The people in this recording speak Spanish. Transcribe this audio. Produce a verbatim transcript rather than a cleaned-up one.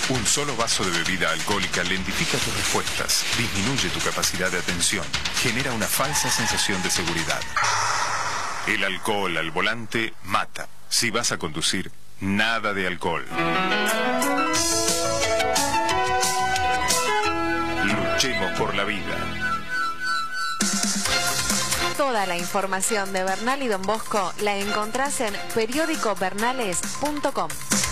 Un solo vaso de bebida alcohólica lentifica tus respuestas, disminuye tu capacidad de atención, genera una falsa sensación de seguridad. El alcohol al volante mata. Si vas a conducir, nada de alcohol. Luchemos por la vida. Toda la información de Bernal y Don Bosco la encontrás en periódico bernales punto com.